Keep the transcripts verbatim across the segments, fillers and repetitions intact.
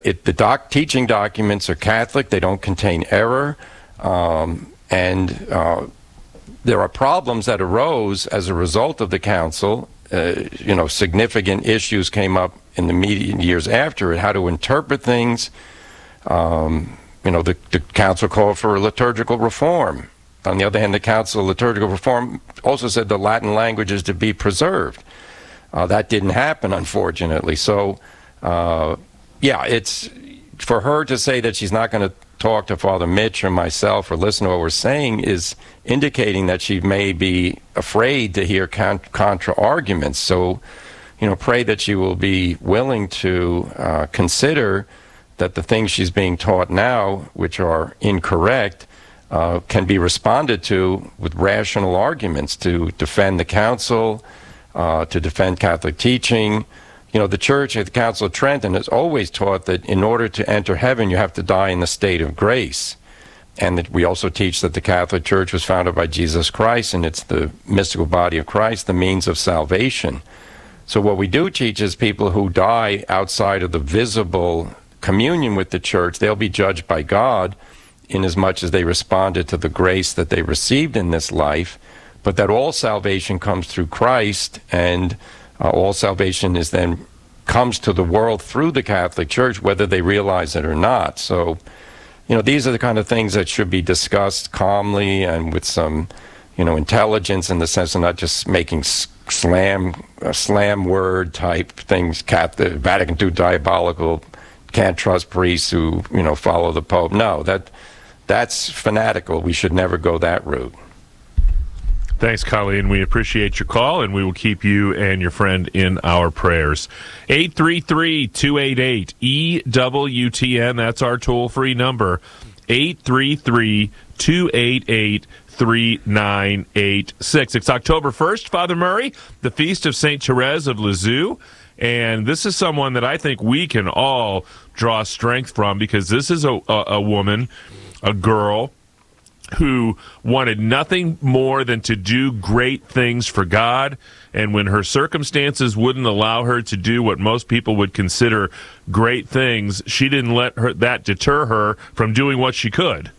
It, the doc, teaching documents are Catholic. They don't contain error. Um, and uh, there are problems that arose as a result of the council. Uh, you know, significant issues came up in the immediate years after it, how to interpret things. Um, you know, the, the council called for a liturgical reform. On the other hand, the council liturgical reform also said the Latin language is to be preserved. Uh, that didn't happen, unfortunately. So, uh, yeah, it's for her to say that she's not going to talk to Father Mitch or myself or listen to what we're saying is indicating that she may be afraid to hear con- contra arguments. So, you know, pray that she will be willing to uh, consider that the things she's being taught now, which are incorrect, uh, can be responded to with rational arguments to defend the council, uh, to defend Catholic teaching. You know, the Church at the Council of Trent has always taught that in order to enter heaven, you have to die in the state of grace. And that we also teach that the Catholic Church was founded by Jesus Christ, and it's the mystical body of Christ, the means of salvation. So what we do teach is people who die outside of the visible communion with the Church, they'll be judged by God inasmuch as they responded to the grace that they received in this life, but that all salvation comes through Christ, and Uh, all salvation is then comes to the world through the Catholic Church, whether they realize it or not. So, you know, these are the kind of things that should be discussed calmly and with some, you know, intelligence in the sense of not just making slam, uh, slam word type things. Cat, the Vatican two diabolical, can't trust priests who, you know, follow the Pope. No, that that's fanatical. We should never go that route. Thanks, Colleen. We appreciate your call, and we will keep you and your friend in our prayers. eight three three, two eight eight, E W T N. That's our toll-free number. eight three three, two eight eight, three nine eight six. It's October first, Father Murray, the feast of Saint Therese of Lisieux. And this is someone that I think we can all draw strength from, because this is a, a, a woman, a girl, who wanted nothing more than to do great things for God, and when her circumstances wouldn't allow her to do what most people would consider great things, she didn't let her, that deter her from doing what she could.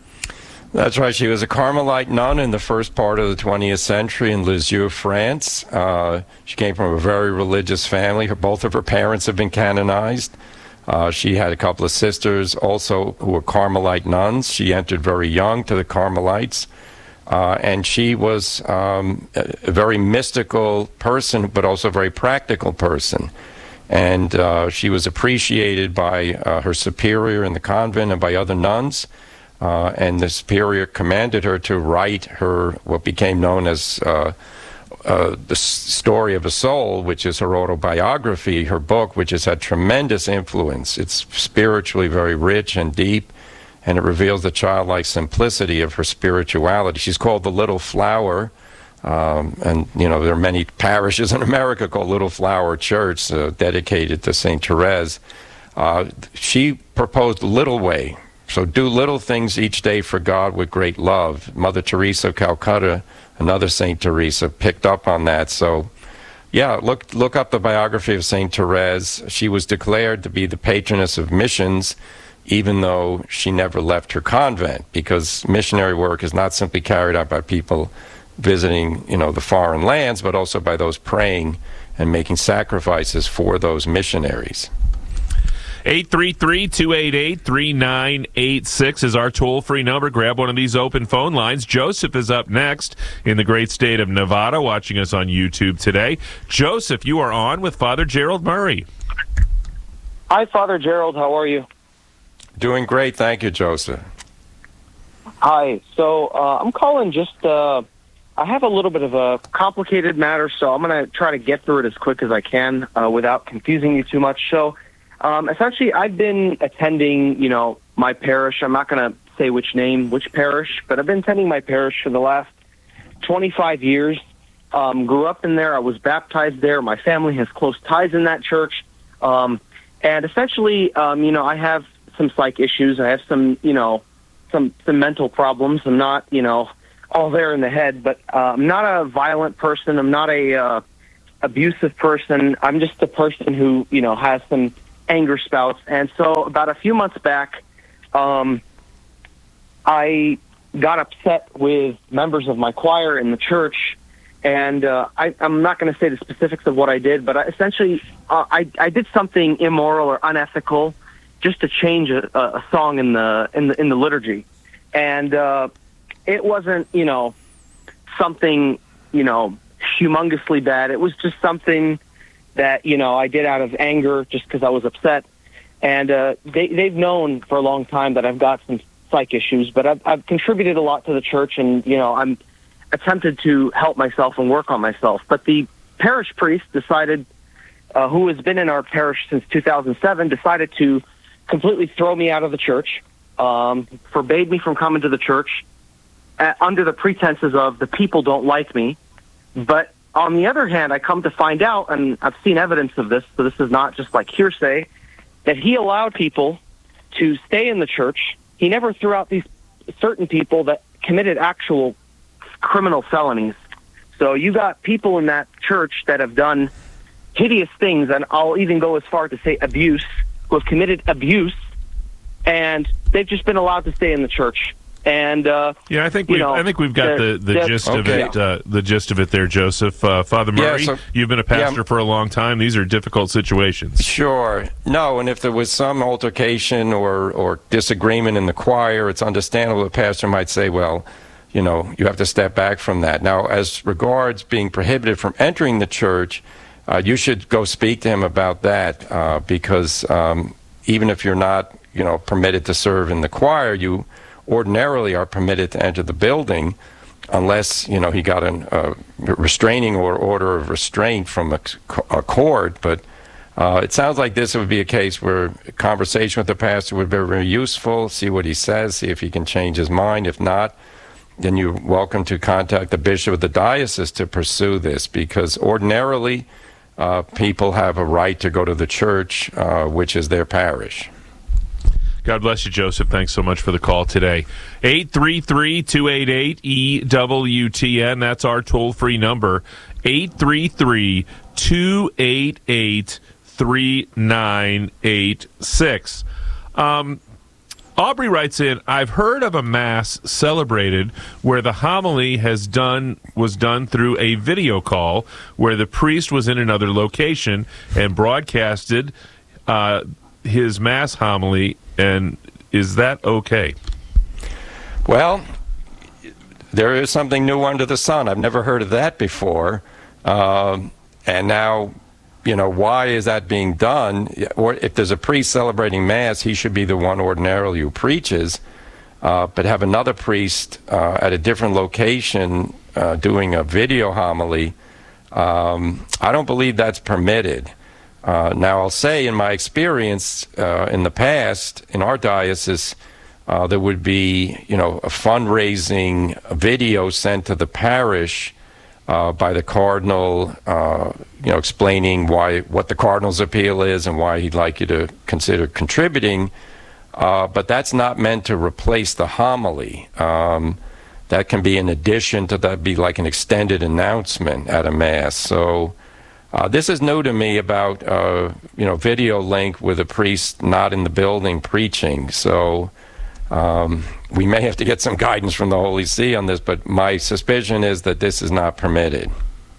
That's right. She was a Carmelite nun in the first part of the twentieth century in Lisieux, France. Uh, she came from a very religious family. Her, both of her parents have been canonized. Uh, she had a couple of sisters also who were Carmelite nuns. She entered very young to the Carmelites, uh, and she was um, a, a very mystical person, but also a very practical person. And uh, she was appreciated by uh, her superior in the convent and by other nuns, uh, and the superior commanded her to write her, what became known as uh, Uh, the Story of a Soul, which is her autobiography, her book, which has had tremendous influence. It's spiritually very rich and deep, and it reveals the childlike simplicity of her spirituality. She's called the Little Flower, um, and, you know, there are many parishes in America called Little Flower Church, uh, dedicated to Saint Therese. Uh, she proposed little way, so do little things each day for God with great love. Mother Teresa of Calcutta, another Saint Teresa, picked up on that. So, yeah, look look up the biography of Saint Therese. She was declared to be the patroness of missions, even though she never left her convent, because missionary work is not simply carried out by people visiting, you know, the foreign lands, but also by those praying and making sacrifices for those missionaries. eight three three, two eight eight, three nine eight six is our toll-free number. Grab one of these open phone lines. Joseph is up next in the great state of Nevada, watching us on YouTube today. Joseph, you are on with Father Gerald Murray. Hi, Father Gerald. How are you? Doing great. Thank you, Joseph. Hi. So uh, I'm calling just, uh, I have a little bit of a complicated matter, so I'm going to try to get through it as quick as I can uh, without confusing you too much. So Um, essentially, I've been attending, you know, my parish. I'm not going to say which name, which parish, but I've been attending my parish for the last twenty-five years. Um, grew up in there. I was baptized there. My family has close ties in that church. Um, and essentially, um, you know, I have some psych issues. I have some, you know, some, some mental problems. I'm not, you know, all there in the head, but uh, I'm not a violent person. I'm not a uh, abusive person. I'm just a person who, you know, has some anger spouts. And so about a few months back, um, I got upset with members of my choir in the church. And uh, I, I'm not going to say the specifics of what I did, but I, essentially uh, I, I did something immoral or unethical just to change a, a song in the in the in the liturgy, and uh, it wasn't you know something you know humongously bad. It was just something that you know I did out of anger, just because I was upset. And uh, they they've known for a long time that I've got some psych issues, but I've, I've contributed a lot to the church, and you know I'm attempted to help myself and work on myself. But the parish priest decided, uh, who has been in our parish since two thousand seven, decided to completely throw me out of the church, um, forbade me from coming to the church uh, under the pretenses of the people don't like me. But on the other hand, I come to find out, and I've seen evidence of this, so this is not just like hearsay, that he allowed people to stay in the church. He never threw out these certain people that committed actual criminal felonies. So you got people in that church that have done hideous things, and I'll even go as far to say abuse, who have committed abuse, and they've just been allowed to stay in the church. And uh, yeah, I think we I think we've got the, the, the gist okay. of it. Uh, the gist of it there, Joseph. Uh, Father Murray, yeah, so, you've been a pastor yeah, for a long time. These are difficult situations. Sure. No, and if there was some altercation or or disagreement in the choir, it's understandable the pastor might say, well, you know, you have to step back from that. Now, as regards being prohibited from entering the church, uh, you should go speak to him about that, uh, because um, even if you're not, you know, permitted to serve in the choir, you ordinarily are permitted to enter the building, unless, you know, he got a uh, restraining or order of restraint from a, a court. But uh, it sounds like this would be a case where a conversation with the pastor would be very useful, see what he says, see if he can change his mind. If not, then you're welcome to contact the bishop of the diocese to pursue this, because ordinarily uh, people have a right to go to the church, uh, which is their parish. God bless you, Joseph. Thanks so much for the call today. eight three three, two eight eight, E W T N. That's our toll-free number. eight three three, two eight eight, three nine eight six. Um... Aubrey writes in, I've heard of a mass celebrated where the homily has done was done through a video call where the priest was in another location and broadcasted uh, his mass homily. And is that okay? Well, there is something new under the sun. I've never heard of that before. Um, and now, you know, why is that being done? Or if there's a priest celebrating Mass, he should be the one ordinarily who preaches, uh, but have another priest uh, at a different location uh, doing a video homily. Um, I don't believe that's permitted. Uh, now, I'll say in my experience uh, in the past, in our diocese, uh, there would be, you know, a fundraising video sent to the parish Uh, by the cardinal, uh, you know, explaining why what the cardinal's appeal is and why he'd like you to consider contributing. Uh, but that's not meant to replace the homily. Um, that can be in addition to that, be like an extended announcement at a Mass. So uh, this is new to me about, uh, you know, video link with a priest not in the building preaching. So Um, we may have to get some guidance from the Holy See on this, but my suspicion is that this is not permitted.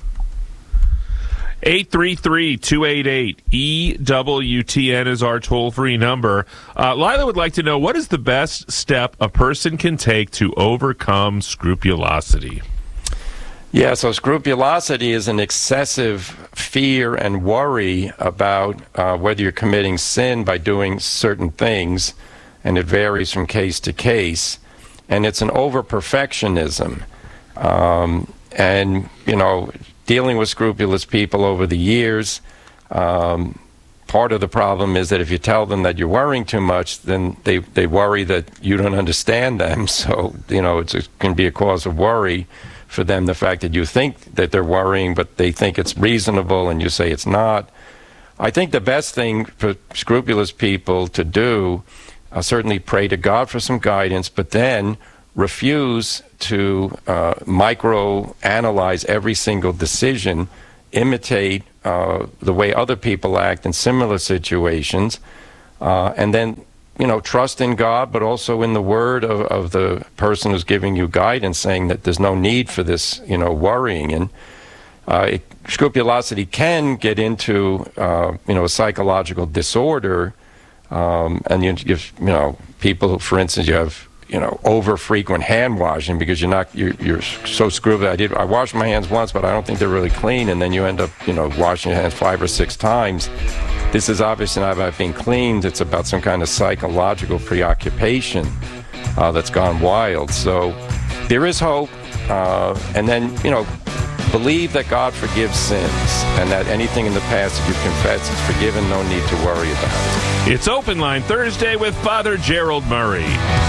eight three three, two eight eight, E W T N is our toll-free number. Uh, Lila would like to know, what is the best step a person can take to overcome scrupulosity? Yeah, so scrupulosity is an excessive fear and worry about uh, whether you're committing sin by doing certain things, and it varies from case to case, and it's an over-perfectionism. Um, and, you know, dealing with scrupulous people over the years, um, part of the problem is that if you tell them that you're worrying too much, then they, they worry that you don't understand them. So, you know, it's, it can be a cause of worry for them, the fact that you think that they're worrying, but they think it's reasonable and you say it's not. I think the best thing for scrupulous people to do, Uh, certainly pray to God for some guidance, but then refuse to uh, micro-analyze every single decision imitate uh, the way other people act in similar situations, uh, and then, you know, trust in God, but also in the word of, of the person who's giving you guidance, saying that there's no need for this, you know, worrying. And uh, it, scrupulosity can get into, uh, you know, a psychological disorder, um, and you, you, you know, people who, for instance, you have, you know, over frequent hand washing because you're not, you're, you're so screwed. I did, I washed my hands once, but I don't think they're really clean. And then you end up, you know, washing your hands five or six times. This is obviously not about being cleaned. It's about some kind of psychological preoccupation uh, that's gone wild. So there is hope. Uh, and then, you know, believe that God forgives sins and that anything in the past that you confess is forgiven. No need to worry about it. It's Open Line Thursday with Father Gerald Murray.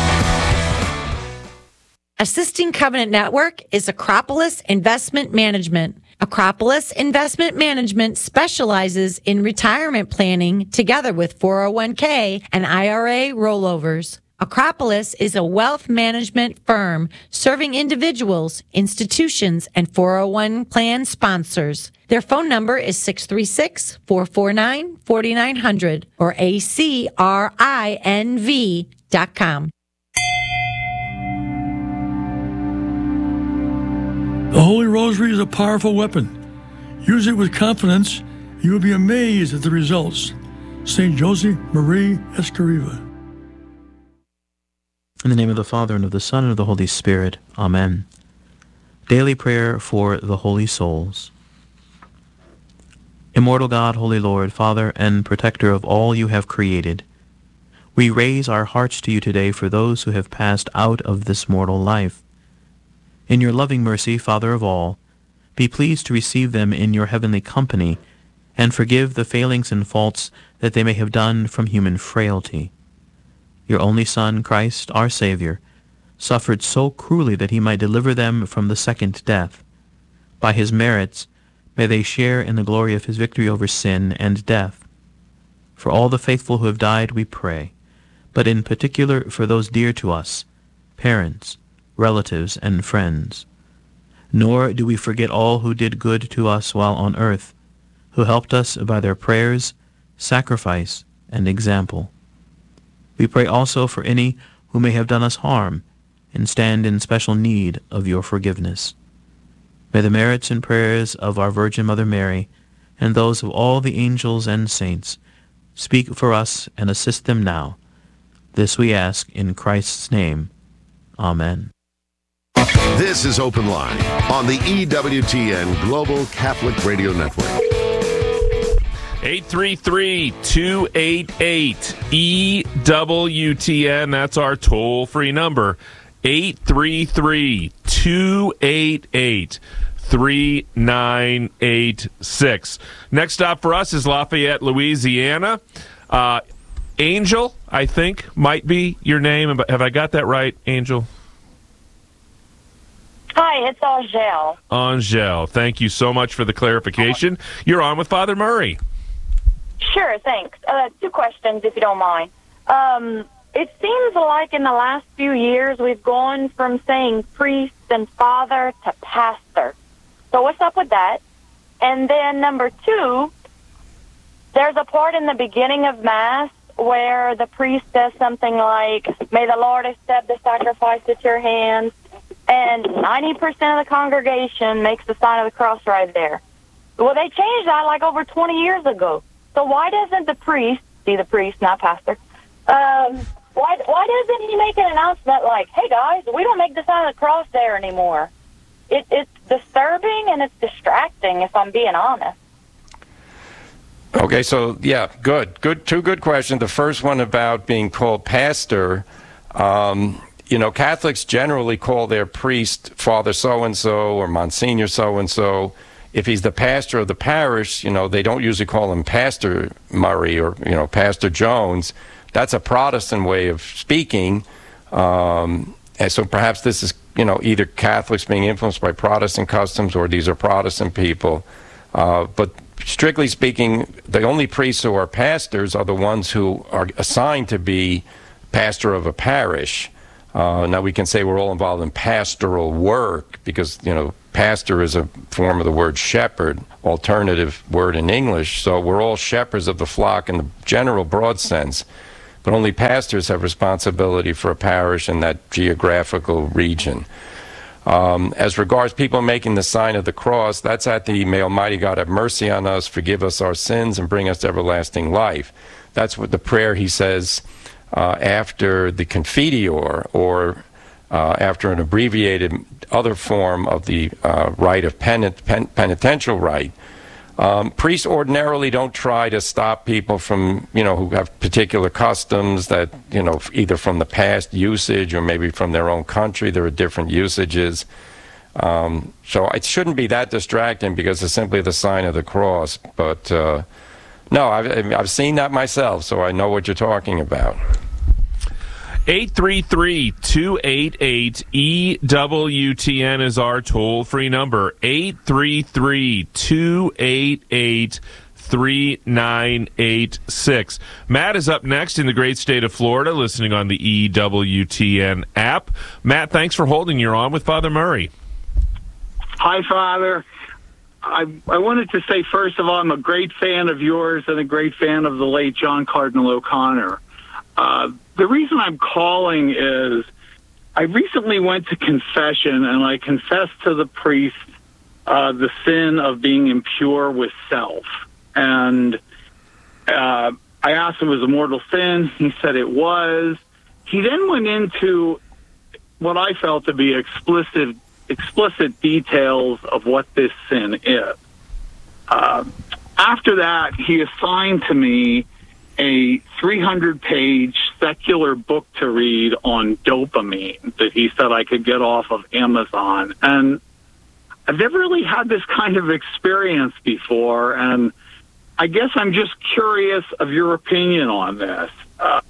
Assisting Covenant Network is Acropolis Investment Management. Acropolis Investment Management specializes in retirement planning together with four oh one k and I R A rollovers. Acropolis is a wealth management firm serving individuals, institutions, and four oh one plan sponsors. Their phone number is six three six, four four nine, four nine zero zero or A C R I N V dot com. The Holy Rosary is a powerful weapon. Use it with confidence. You will be amazed at the results. Saint Jose Marie Escriva. In the name of the Father, and of the Son, and of the Holy Spirit. Amen. Daily prayer for the holy souls. Immortal God, Holy Lord, Father and Protector of all you have created, we raise our hearts to you today for those who have passed out of this mortal life. In your loving mercy, Father of all, be pleased to receive them in your heavenly company, and forgive the failings and faults that they may have done from human frailty. Your only Son, Christ, our Savior, suffered so cruelly that he might deliver them from the second death. By his merits, may they share in the glory of his victory over sin and death. For all the faithful who have died, we pray, but in particular for those dear to us, parents, relatives, and friends. Nor do we forget all who did good to us while on earth, who helped us by their prayers, sacrifice, and example. We pray also for any who may have done us harm and stand in special need of your forgiveness. May the merits and prayers of our Virgin Mother Mary and those of all the angels and saints speak for us and assist them now. This we ask in Christ's name. Amen. This is Open Line on the E W T N Global Catholic Radio Network. eight three three, two eight eight, E W T N. That's our toll-free number. eight three three, two eight eight, three nine eight six. Next stop for us is Lafayette, Louisiana. Uh, Angel, I think, might be your name. Have I got that right, Angel? Hi, it's Angel. Angel, thank you so much for the clarification. You're on with Father Murray. Sure, thanks. Uh, two questions, if you don't mind. Um, it seems like in the last few years we've gone from saying priest and father to pastor. So what's up with that? And then number two, there's a part in the beginning of Mass where the priest says something like, "May the Lord accept the sacrifice at your hands," and ninety percent of the congregation makes the sign of the cross right there. Well, they changed that like over twenty years ago. So why doesn't the priest, see the priest, not pastor, um, why why doesn't he make an announcement like, "Hey guys, we don't make the sign of the cross there anymore"? It, it's disturbing and it's distracting, if I'm being honest. Okay, so yeah, good, good, two good questions. The first one about being called pastor. Um, you know, Catholics generally call their priest Father so-and-so or Monsignor so-and-so. If he's the pastor of the parish, you know, they don't usually call him Pastor Murray or, you know, Pastor Jones. That's a Protestant way of speaking. Um, and so perhaps this is, you know, either Catholics being influenced by Protestant customs or these are Protestant people. Uh, but strictly speaking, the only priests who are pastors are the ones who are assigned to be pastor of a parish. Uh, now we can say we're all involved in pastoral work because, you know, pastor is a form of the word shepherd, alternative word in English. So we're all shepherds of the flock in the general broad sense, but only pastors have responsibility for a parish in that geographical region. Um, as regards people making the sign of the cross, that's at the "May Almighty God have mercy on us, forgive us our sins, and bring us to everlasting life." That's what the prayer he says uh, after the Confiteor, or uh, after an abbreviated other form of the uh, rite of penit- pen- penitential rite. Um, priests ordinarily don't try to stop people from, you know, who have particular customs that, you know, either from the past usage or maybe from their own country. There are different usages. Um, so it shouldn't be that distracting because it's simply the sign of the cross. But, uh, no, I've, I've seen that myself, so I know what you're talking about. eight three three, two eight eight, E W T N is our toll-free number. eight three three, two eight eight, three nine eight six. Matt is up next in the great state of Florida, listening on the E W T N app. Matt, thanks for holding. You're on with Father Murray. Hi, Father. I, I wanted to say, first of all, I'm a great fan of yours and a great fan of the late John Cardinal O'Connor. Uh, the reason I'm calling is I recently went to confession, and I confessed to the priest uh, the sin of being impure with self. And uh, I asked him, was it a mortal sin? He said it was. He then went into what I felt to be explicit explicit details of what this sin is. Uh, after that, he assigned to me a three hundred page secular book to read on dopamine that he said I could get off of Amazon. And I've never really had this kind of experience before, and I guess I'm just curious of your opinion on this. Uh,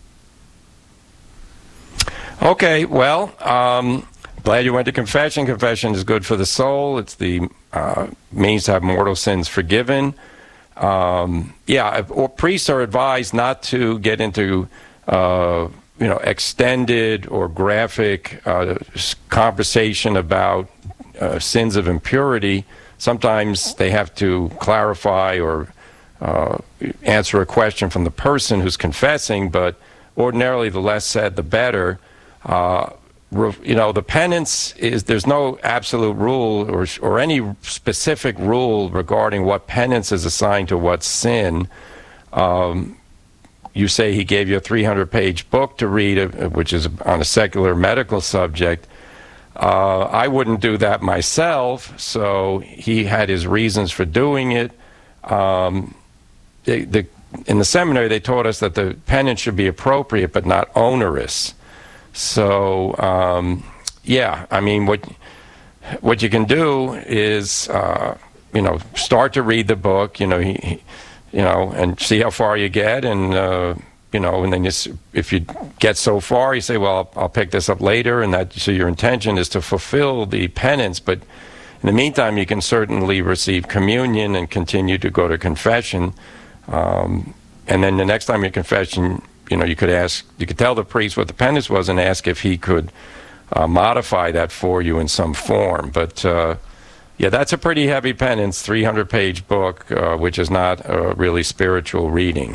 okay, well, um, glad you went to confession. Confession is good for the soul. It's the uh, means to have mortal sins forgiven. Um, yeah, or priests are advised not to get into, uh, you know, extended or graphic uh, conversation about uh, sins of impurity. Sometimes they have to clarify or uh, answer a question from the person who's confessing, but ordinarily the less said, the better. Uh, You know, the penance is, there's no absolute rule or or any specific rule regarding what penance is assigned to what sin. Um, you say he gave you a three hundred page book to read, uh, which is on a secular medical subject. Uh, I wouldn't do that myself, so he had his reasons for doing it. Um, the, the, in the seminary, they taught us that the penance should be appropriate but not onerous. So, um, yeah, I mean, what what you can do is, uh, you know, start to read the book, you know, he, he, you know, and see how far you get, and uh, you know, and then you, if you get so far, you say, well, I'll, I'll pick this up later, and that so your intention is to fulfill the penance, but in the meantime, you can certainly receive communion and continue to go to confession, um, and then the next time you confession. You know, you could ask, you could tell the priest what the penance was and ask if he could uh, modify that for you in some form. But, uh, yeah, that's a pretty heavy penance, three hundred page book, uh, which is not a really spiritual reading.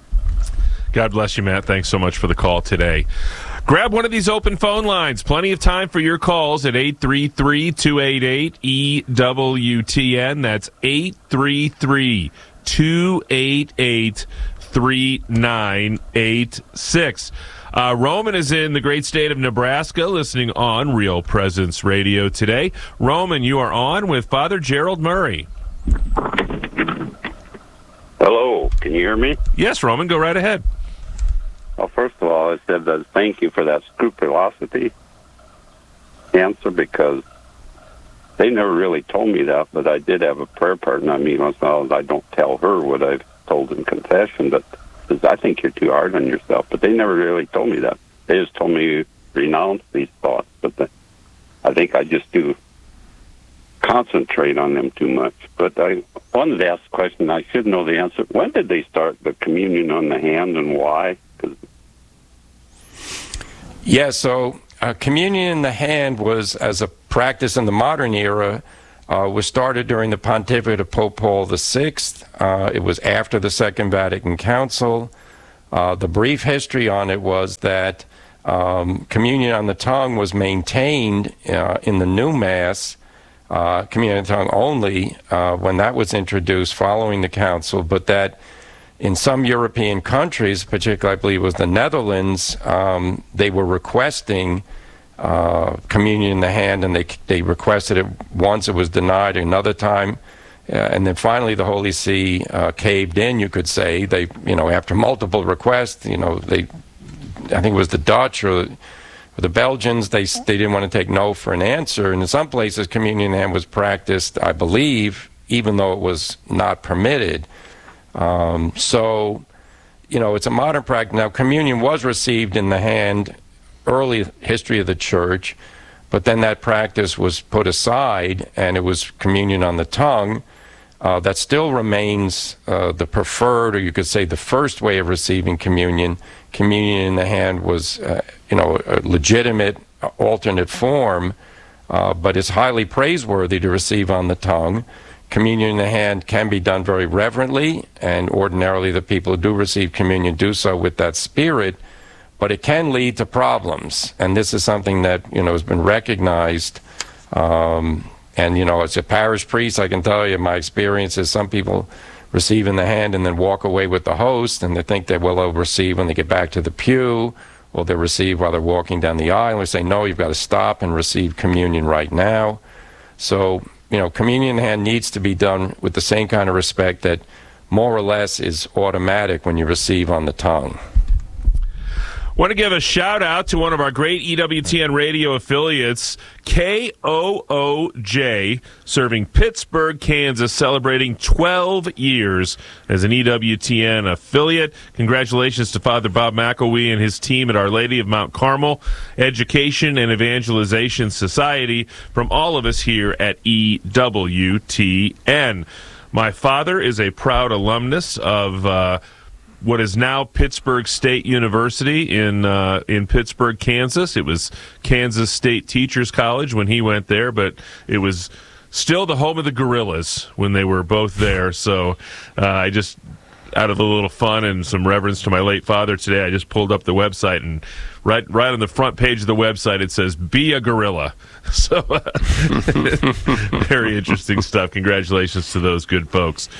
God bless you, Matt. Thanks so much for the call today. Grab one of these open phone lines. Plenty of time for your calls at eight three three, two eight eight, E W T N. That's eight three three, two eight eight, three nine eight six. Uh, Roman is in the great state of Nebraska, listening on Real Presence Radio today. Roman, you are on with Father Gerald Murray. Hello, can you hear me? Yes, Roman, go right ahead. Well, first of all, I said that thank you for that scrupulosity answer, because they never really told me that, but I did have a prayer partner. I mean, once in a while, I don't tell her what I've told in confession, but because I think you're too hard on yourself. But they never really told me that. They just told me renounce these thoughts. But the, I think I just do concentrate on them too much. But I wanted to ask a question. I should know the answer. When did they start the communion on the hand, and why? 'Cause yeah, so uh, communion in the hand was, as a practice in the modern era, uh, was started during the pontificate of Pope Paul the Sixth. Uh, it was after the Second Vatican Council. Uh, the brief history on it was that um, communion on the tongue was maintained uh, in the new Mass, uh, communion on the tongue only, uh, when that was introduced following the Council, but that in some European countries, particularly I believe it was the Netherlands, um, they were requesting uh, communion in the hand, and they they requested it once. It was denied another time, uh, and then finally the Holy See uh, caved in. You could say they, you know, after multiple requests, you know, they, I think it was the Dutch or, or the Belgians, they they didn't want to take no for an answer. And in some places, communion in the hand was practiced, I believe, even though it was not permitted. Um, so, you know, it's a modern practice. Now, communion was received in the hand, early history of the church, but then that practice was put aside, and it was communion on the tongue. Uh, that still remains uh, the preferred, or you could say the first way of receiving communion. Communion in the hand was, uh, you know, a legitimate uh, alternate form, uh, but it's highly praiseworthy to receive on the tongue. Communion in the hand can be done very reverently, and ordinarily the people who do receive communion do so with that spirit, but it can lead to problems, and this is something that, you know, has been recognized. Um, and, you know, as a parish priest, I can tell you my experience is some people receive in the hand and then walk away with the host, and they think that, well, they'll receive when they get back to the pew, or they'll receive while they're walking down the aisle. We say, no, you've got to stop and receive communion right now. So, you know, communion in the hand needs to be done with the same kind of respect that more or less is automatic when you receive on the tongue. Want to give a shout out to one of our great E W T N radio affiliates, K O O J, serving Pittsburgh, Kansas, celebrating twelve years as an E W T N affiliate. Congratulations to Father Bob McElwee and his team at Our Lady of Mount Carmel Education and Evangelization Society, from all of us here at E W T N. My father is a proud alumnus of uh, what is now Pittsburgh State University in uh, in Pittsburgh, Kansas. It was Kansas State Teachers College when he went there, but it was still the home of the Gorillas when they were both there. So uh, I just, out of a little fun and some reverence to my late father today, I just pulled up the website, and right right on the front page of the website it says, "Be a Gorilla." So uh, very interesting stuff. Congratulations to those good folks.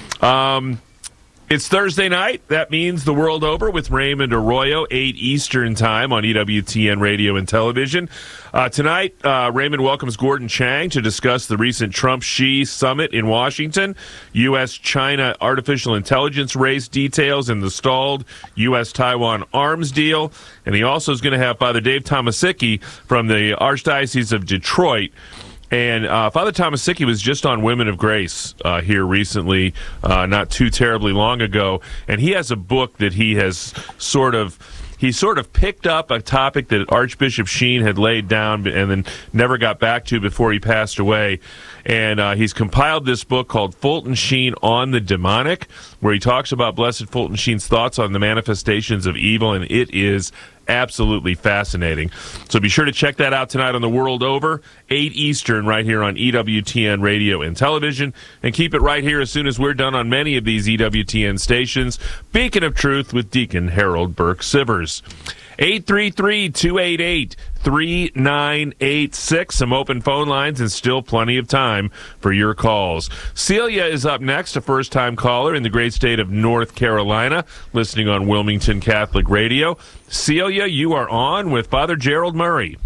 Um It's Thursday night. That means the world over with Raymond Arroyo, eight Eastern time on E W T N Radio and Television. Uh, tonight, uh, Raymond welcomes Gordon Chang to discuss the recent Trump-Xi summit in Washington, U S China artificial intelligence race details, and the stalled U S Taiwan arms deal. And he also is going to have Father Dave Tomasicki from the Archdiocese of Detroit. And uh, Father Tomasicki was just on Women of Grace uh, here recently, uh, not too terribly long ago, and he has a book that he has sort of, he sort of picked up a topic that Archbishop Sheen had laid down and then never got back to before he passed away. And uh, he's compiled this book called Fulton Sheen on the Demonic, where he talks about Blessed Fulton Sheen's thoughts on the manifestations of evil, and it is absolutely fascinating. So be sure to check that out tonight on The World Over, eight Eastern, right here on E W T N Radio and Television. And keep it right here as soon as we're done on many of these E W T N stations. Beacon of Truth with Deacon Harold Burke Sivers. eight three three, two eight eight, three nine eight six. Some open phone lines and still plenty of time for your calls. Celia is up next, a first-time caller in the great state of North Carolina, listening on Wilmington Catholic Radio. Celia, you are on with Father Gerald Murray.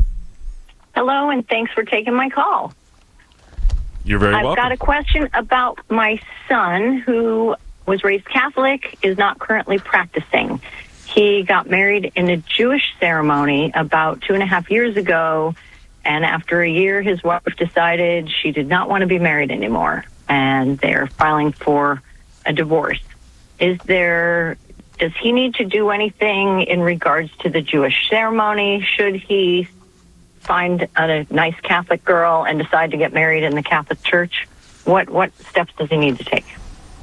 Hello, and thanks for taking my call. You're very I've welcome. I've got a question about my son, who was raised Catholic, is not currently practicing. He got married in a Jewish ceremony about two and a half years ago, and after a year, his wife decided she did not want to be married anymore, and they're filing for a divorce. Is there, does he need to do anything in regards to the Jewish ceremony? Should he find a nice Catholic girl and decide to get married in the Catholic Church? What what steps does he need to take?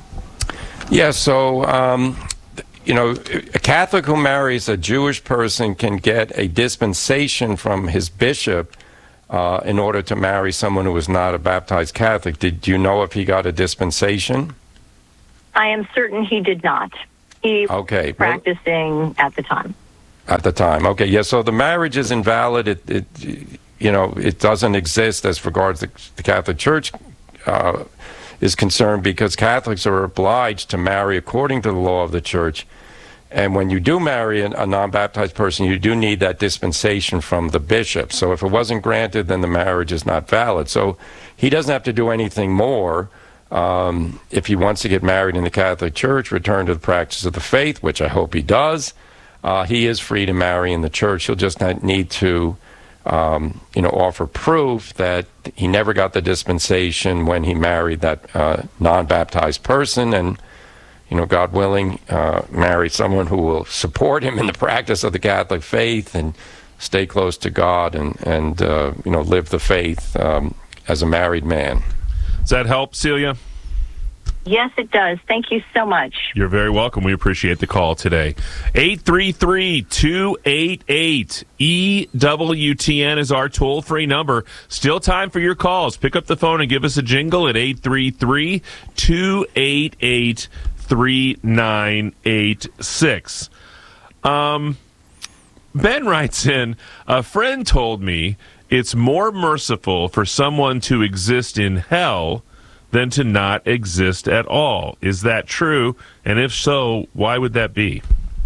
Yeah, so, um, you know, a Catholic who marries a Jewish person can get a dispensation from his bishop uh, in order to marry someone who was not a baptized Catholic. Did you know if he got a dispensation? I am certain he did not. He okay. was practicing at the time. At the time. Okay, yeah, so the marriage is invalid. It, it you know, it doesn't exist as regards the, the Catholic Church uh, is concerned, because Catholics are obliged to marry according to the law of the Church. And when you do marry a, a non-baptized person, you do need that dispensation from the bishop. So if it wasn't granted, then the marriage is not valid. So he doesn't have to do anything more. Um, if he wants to get married in the Catholic Church, return to the practice of the faith, which I hope he does, uh, he is free to marry in the Church. He'll just not need to, um, you know, offer proof that he never got the dispensation when he married that uh, non-baptized person, and, you know, God willing, uh, marry someone who will support him in the practice of the Catholic faith and stay close to God and, and uh, you know, live the faith um, as a married man. Does that help, Celia? Yes, it does. Thank you so much. You're very welcome. We appreciate the call today. eight three three, two eight eight, E W T N is our toll-free number. Still time for your calls. Pick up the phone and give us a jingle at eight three three, two eight eight, three nine eight six. Um, Ben writes in, a friend told me it's more merciful for someone to exist in hell than to not exist at all. Is that true? And if so, why would that be?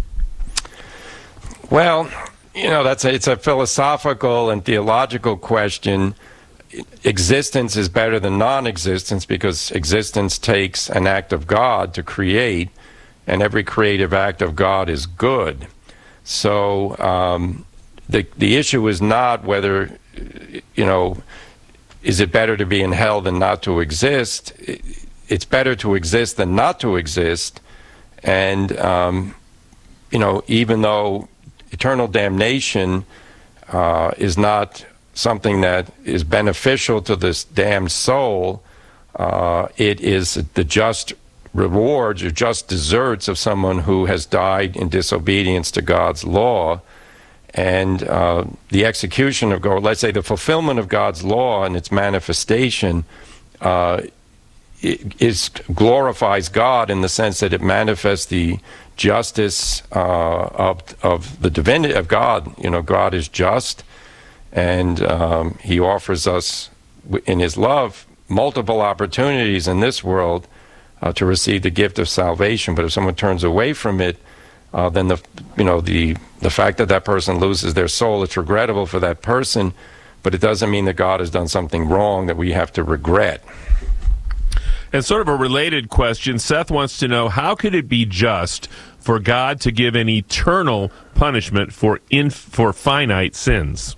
Well, you know, that's a, it's a philosophical and theological question. Existence is better than non-existence because existence takes an act of God to create, and every creative act of God is good. So um, the the issue is not whether, you know, is it better to be in hell than not to exist? It's better to exist than not to exist. And, um, you know, even though eternal damnation uh, is not something that is beneficial to this damned soul, uh, it is the just rewards or just deserts of someone who has died in disobedience to God's law. And uh, the execution of God, let's say the fulfillment of God's law and its manifestation, uh, is glorifies God in the sense that it manifests the justice uh, of of the divinity of God. You know, God is just, and um, He offers us in His love multiple opportunities in this world uh, to receive the gift of salvation. But if someone turns away from it, Uh, then the you know the the fact that that person loses their soul, it's regrettable for that person, but it doesn't mean that God has done something wrong that we have to regret. And sort of a related question, Seth wants to know, how could it be just for God to give an eternal punishment for in, for finite sins?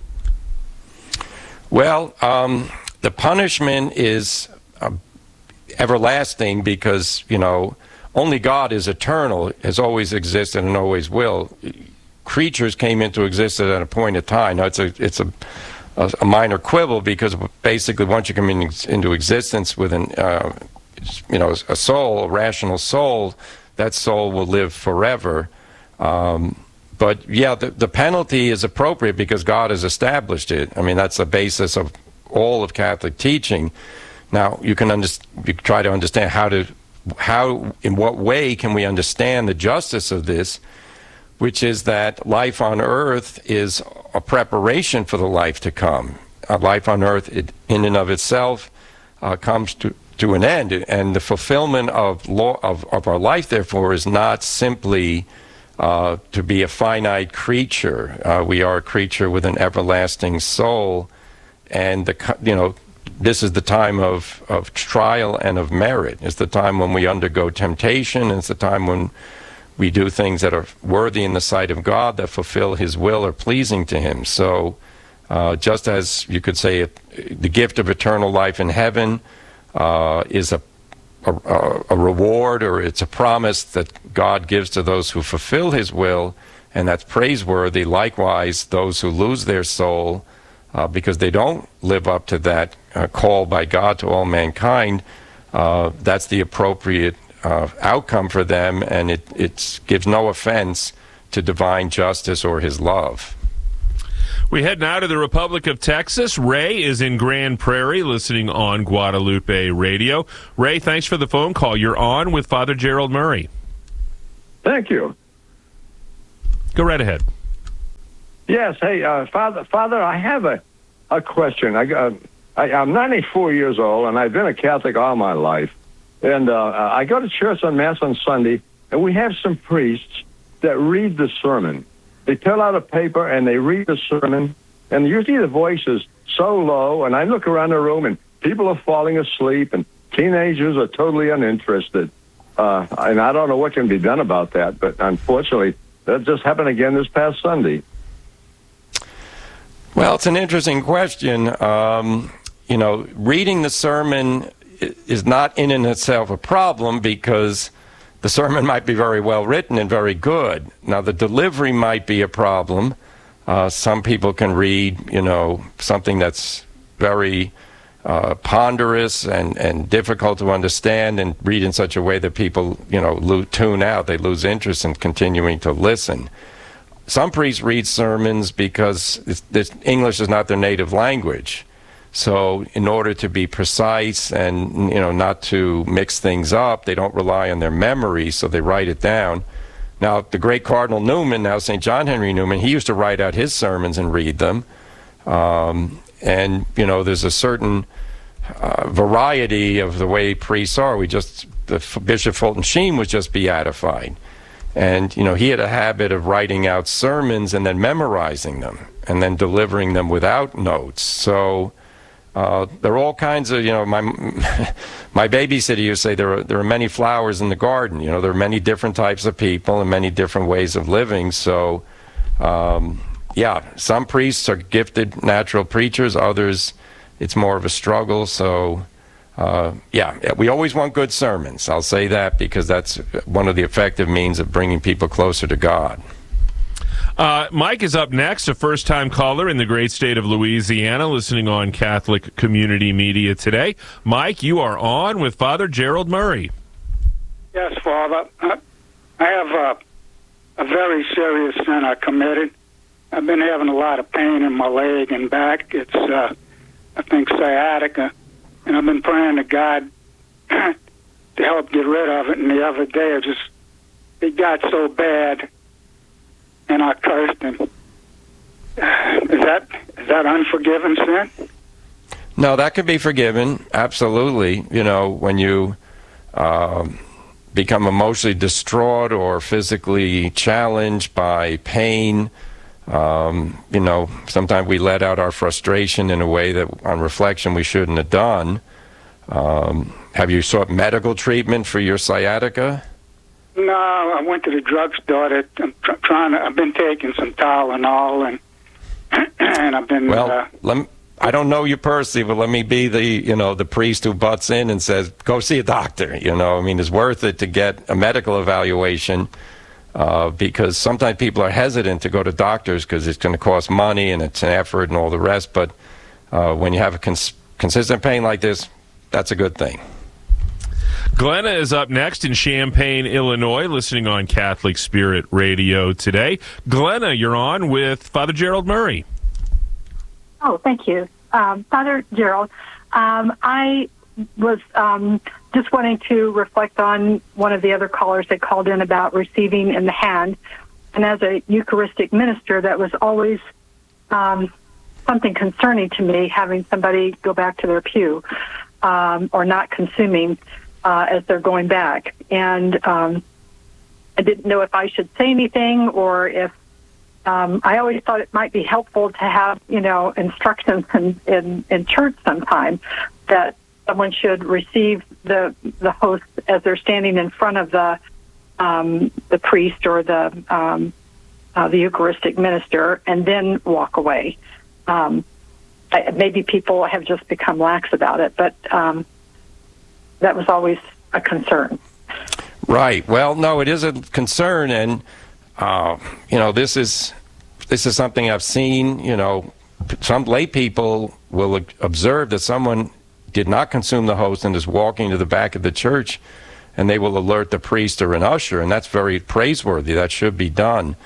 Well, um, the punishment is uh, everlasting because, you know, only God is eternal, has always existed and always will. Creatures came into existence at a point of time. Now, it's a it's a, a minor quibble because basically once you come in, into existence with an uh, you know a soul, a rational soul, that soul will live forever. Um, but yeah, the, the penalty is appropriate because God has established it. I mean, that's the basis of all of Catholic teaching. Now, you can under, you try to understand how to. How, in what way can we understand the justice of this, which is that life on earth is a preparation for the life to come. Uh, life on earth, it, in and of itself, uh, comes to, to an end, and the fulfillment of, law, of, of our life, therefore, is not simply uh, to be a finite creature. Uh, we are a creature with an everlasting soul, and the you know. This is the time of, of trial and of merit. It's the time when we undergo temptation. It's the time when we do things that are worthy in the sight of God, that fulfill His will or pleasing to Him. So uh, just as you could say it, the gift of eternal life in heaven uh, is a, a, a reward, or it's a promise that God gives to those who fulfill His will, and that's praiseworthy. Likewise, those who lose their soul Uh, because they don't live up to that uh, call by God to all mankind, uh, that's the appropriate uh, outcome for them, and it it's, gives no offense to divine justice or His love. We head now to the Republic of Texas. Ray is in Grand Prairie listening on Guadalupe Radio. Ray, thanks for the phone call. You're on with Father Gerald Murray. Thank you. Go right ahead. Yes. Hey, uh, Father, Father, I have a, a question. I, uh, I, I'm ninety-four years old, and I've been a Catholic all my life. And uh, I go to church on Mass on Sunday, and we have some priests that read the sermon. They fill out a paper and they read the sermon, and usually the voice is so low, and I look around the room and people are falling asleep, and teenagers are totally uninterested. Uh, and I don't know what can be done about that, but unfortunately, that just happened again this past Sunday. Well, it's an interesting question. Um, you know, reading the sermon is not in and itself a problem because the sermon might be very well written and very good. Now, the delivery might be a problem. Uh, some people can read, you know, something that's very uh, ponderous and, and difficult to understand and read in such a way that people, you know, lo- tune out. They lose interest in continuing to listen. Some priests read sermons because it's, it's, English is not their native language. So in order to be precise and, you know, not to mix things up, they don't rely on their memory, so they write it down. Now, the great Cardinal Newman, now Saint John Henry Newman, he used to write out his sermons and read them. Um, and, you know, there's a certain uh, variety of the way priests are. We just, the Bishop Fulton Sheen was just beatified. And, you know, he had a habit of writing out sermons and then memorizing them and then delivering them without notes. So Uh, there are all kinds of, you know, my my babysitter used to say there are, there are many flowers in the garden. You know, there are many different types of people and many different ways of living. So, um, yeah, some priests are gifted natural preachers. Others, it's more of a struggle. So, uh, yeah, we always want good sermons. I'll say that because that's one of the effective means of bringing people closer to God. Uh, Mike is up next, a first-time caller in the great state of Louisiana, listening on Catholic Community Media today. Mike, you are on with Father Gerald Murray. Yes, Father. I, I have a, a very serious sin I committed. I've been having a lot of pain in my leg and back. It's, uh, I think, sciatica, and I've been praying to God to help get rid of it. And the other day, it just it got so bad. And I cursed him. Is that is that unforgiven sin? No, that can be forgiven. Absolutely. You know, when you um, become emotionally distraught or physically challenged by pain, um, you know, sometimes we let out our frustration in a way that, on reflection, we shouldn't have done. Um, have you sought medical treatment for your sciatica? No, I went to the drugstore. That I'm tr- trying to. I've been taking some Tylenol, and and I've been. Well, uh, let me, I don't know you personally, but let me be the you know the priest who butts in and says, "Go see a doctor." You know, I mean, it's worth it to get a medical evaluation uh, because sometimes people are hesitant to go to doctors because it's going to cost money and it's an effort and all the rest. But uh, when you have a cons- consistent pain like this, that's a good thing. Glenna is up next in Champaign, Illinois, listening on Catholic Spirit Radio today. Glenna, you're on with Father Gerald Murray. Oh, thank you. Um, Father Gerald, um, I was um, just wanting to reflect on one of the other callers that called in about receiving in the hand. And as a Eucharistic minister, that was always um, something concerning to me, having somebody go back to their pew um, or not consuming Uh, as they're going back. And um, I didn't know if I should say anything or if um, I always thought it might be helpful to have, you know, instructions in, in, in church sometime that someone should receive the the host as they're standing in front of the um, the priest or the um, uh, the Eucharistic minister and then walk away. Um, I, maybe people have just become lax about it, but um, that was always a concern. Right. Well, no, it is a concern, and uh, you know, this is this is something I've seen. You know, some lay people will observe that someone did not consume the host and is walking to the back of the church, and they will alert the priest or an usher, and that's very praiseworthy. That should be done.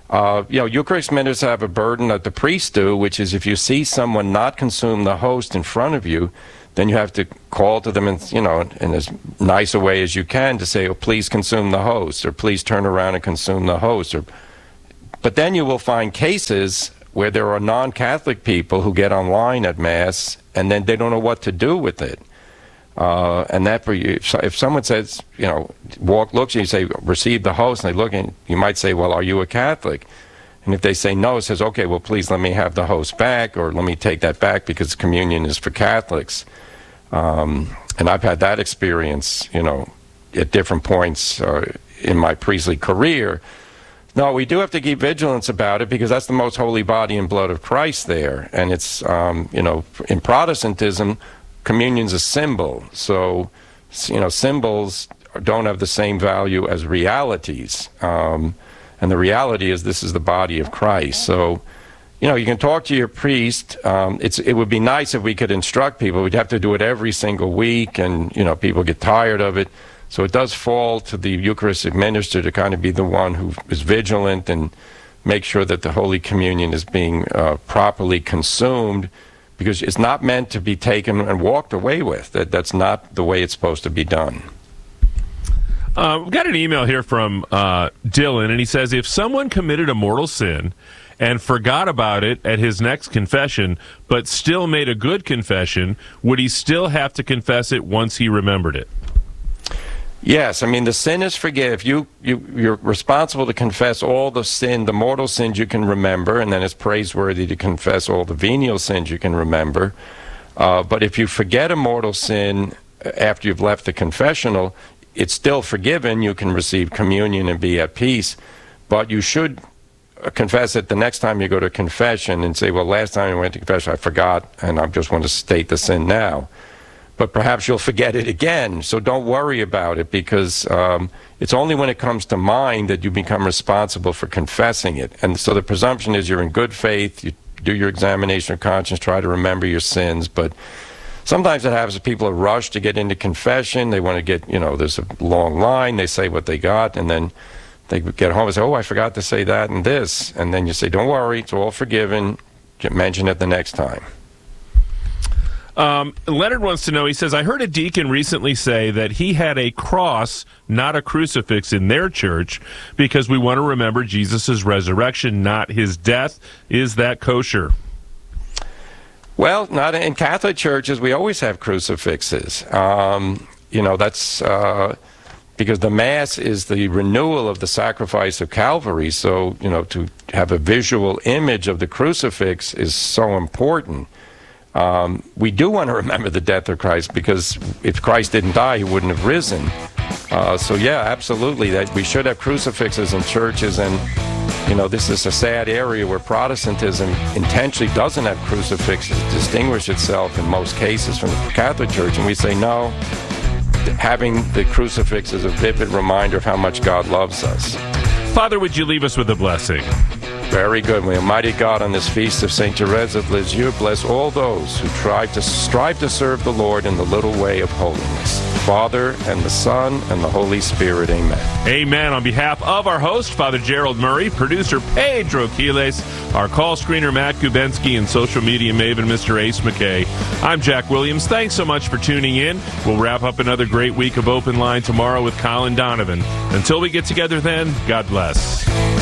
Uh, you know, Eucharistic ministers have a burden that the priests do, which is if you see someone not consume the host in front of you, then you have to call to them in, you know, in as nice a way as you can to say, oh, please consume the host, or please turn around and consume the host. Or, but then you will find cases where there are non-Catholic people who get online at Mass, and then they don't know what to do with it. Uh, and that, for you, if someone says, you know, walk, looks, and you say, receive the host, and they look, and you might say, well, are you a Catholic? And if they say no, it says, okay, well, please let me have the host back, or let me take that back because communion is for Catholics. Um, and I've had that experience, you know, at different points uh, in my priestly career. No, we do have to keep vigilance about it because that's the most holy body and blood of Christ there. And it's, um, you know, in Protestantism, communion's a symbol, so you know symbols don't have the same value as realities, um, and the reality is this is the body of Christ. So, you know, you can talk to your priest. Um, it's it would be nice if we could instruct people. We'd have to do it every single week, and you know, people get tired of it. So it does fall to the Eucharistic minister to kind of be the one who is vigilant and make sure that the Holy Communion is being uh, properly consumed. Because it's not meant to be taken and walked away with. That that's not the way it's supposed to be done. Uh, we've got an email here from uh, Dylan, and he says, if someone committed a mortal sin and forgot about it at his next confession, but still made a good confession, would he still have to confess it once he remembered it? Yes, I mean, the sin is forgiven. You, you, you're responsible to confess all the sin, the mortal sins you can remember, and then it's praiseworthy to confess all the venial sins you can remember. Uh, but if you forget a mortal sin after you've left the confessional, it's still forgiven. You can receive communion and be at peace. But you should confess it the next time you go to confession and say, well, last time I went to confession, I forgot, and I just want to state the sin now. But perhaps you'll forget it again, so don't worry about it, because um, it's only when it comes to mind that you become responsible for confessing it. And so the presumption is you're in good faith, you do your examination of conscience, try to remember your sins, but sometimes it happens that people are rushed to get into confession, they want to get, you know, there's a long line, they say what they got, and then they get home and say, oh, I forgot to say that and this, and then you say, don't worry, it's all forgiven, mention it the next time. Um, Leonard wants to know, he says, I heard a deacon recently say that he had a cross, not a crucifix, in their church because we want to remember Jesus' resurrection, not his death. Is that kosher? Well, not in Catholic churches. We always have crucifixes. Um, you know, that's uh, because the Mass is the renewal of the sacrifice of Calvary. So, you know, to have a visual image of the crucifix is so important. Um, we do want to remember the death of Christ, because if Christ didn't die, he wouldn't have risen. Uh, so, yeah, absolutely, that we should have crucifixes in churches. And, you know, this is a sad area where Protestantism intentionally doesn't have crucifixes to distinguish itself in most cases from the Catholic Church. And we say, no, having the crucifix is a vivid reminder of how much God loves us. Father, would you leave us with a blessing? Very good. May Almighty God, on this feast of Saint Therese of Lisieux, bless all those who try to strive to serve the Lord in the little way of holiness. The Father, and the Son, and the Holy Spirit. Amen. Amen. On behalf of our host, Father Gerald Murray, producer Pedro Quiles, our call screener Matt Kubensky, and social media maven Mister Ace McKay, I'm Jack Williams. Thanks so much for tuning in. We'll wrap up another great week of Open Line tomorrow with Colin Donovan. Until we get together then, God bless.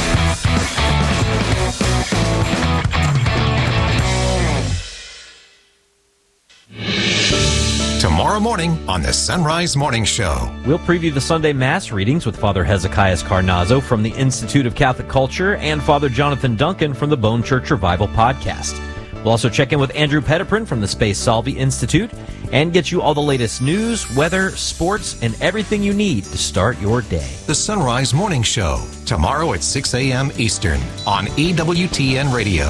Tomorrow morning on the Sunrise Morning Show. We'll preview the Sunday Mass readings with Father Hezekiah Carnazzo from the Institute of Catholic Culture and Father Jonathan Duncan from the Bone Church Revival podcast. We'll also check in with Andrew Petiprin from the Space Salvi Institute and get you all the latest news, weather, sports, and everything you need to start your day. The Sunrise Morning Show, tomorrow at six a.m. Eastern on E W T N Radio.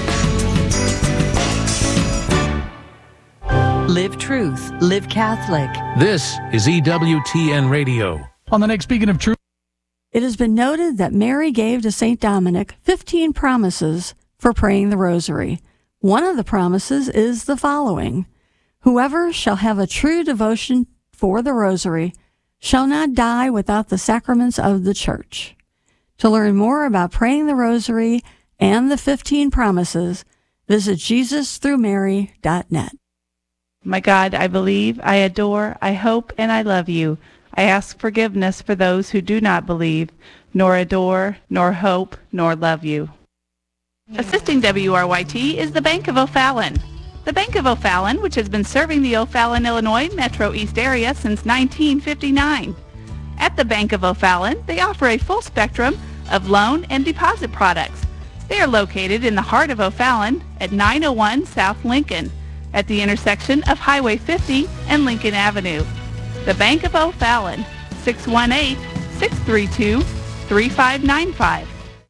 Live truth. Live Catholic. This is E W T N Radio. On the next Speaking of Truth. It has been noted that Mary gave to Saint Dominic fifteen promises for praying the rosary. One of the promises is the following: whoever shall have a true devotion for the rosary shall not die without the sacraments of the Church. To learn more about praying the rosary and the fifteen promises, visit jesus through mary dot net. My God, I believe, I adore, I hope, and I love you. I ask forgiveness for those who do not believe, nor adore, nor hope, nor love you. Assisting W R Y T is the Bank of O'Fallon. The Bank of O'Fallon, which has been serving the O'Fallon, Illinois Metro East area since nineteen fifty-nine. At the Bank of O'Fallon, they offer a full spectrum of loan and deposit products. They are located in the heart of O'Fallon at nine oh one South Lincoln, at the intersection of Highway fifty and Lincoln Avenue. The Bank of O'Fallon, six one eight, six three two, three five nine five.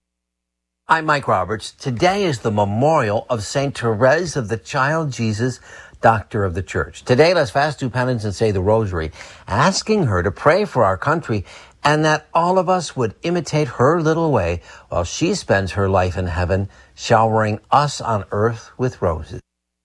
I'm Mike Roberts. Today is the memorial of Saint Therese of the Child Jesus, Doctor of the Church. Today, let's fast, do penance, and say the Rosary, asking her to pray for our country and that all of us would imitate her little way while she spends her life in heaven, showering us on earth with roses.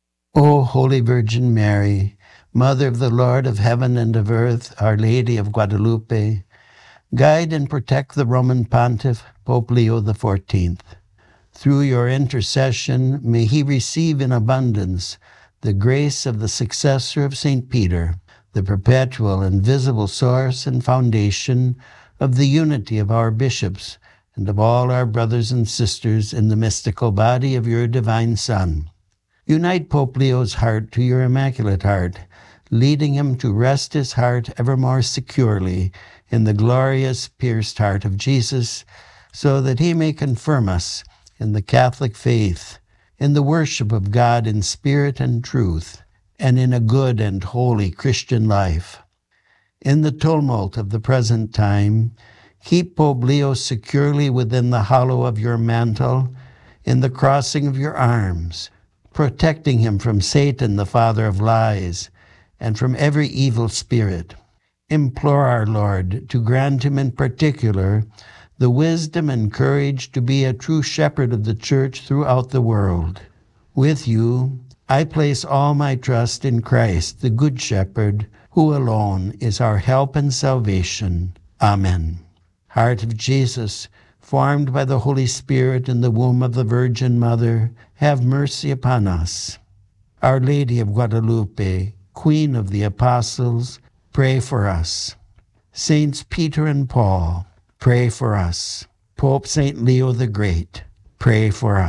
O Holy Virgin Mary, Mother of the Lord of heaven and of earth, Our Lady of Guadalupe, guide and protect the Roman Pontiff, Pope Leo the fourteenth. Through your intercession, may he receive in abundance the grace of the successor of Saint Peter, the perpetual and visible source and foundation of the unity of our bishops and of all our brothers and sisters in the mystical body of your divine Son. Unite Pope Leo's heart to your Immaculate Heart, leading him to rest his heart ever more securely in the glorious pierced heart of Jesus, so that he may confirm us in the Catholic faith, in the worship of God in spirit and truth, and in a good and holy Christian life. In the tumult of the present time, keep Pope Leo securely within the hollow of your mantle, in the crossing of your arms, protecting him from Satan, the father of lies, and from every evil spirit. Implore our Lord to grant him in particular the wisdom and courage to be a true shepherd of the Church throughout the world. With you, I place all my trust in Christ, the Good Shepherd, who alone is our help and salvation. Amen. Heart of Jesus, formed by the Holy Spirit in the womb of the Virgin Mother, have mercy upon us. Our Lady of Guadalupe, Queen of the Apostles, pray for us. Saints Peter and Paul, pray for us. Pope Saint Leo the Great, pray for us.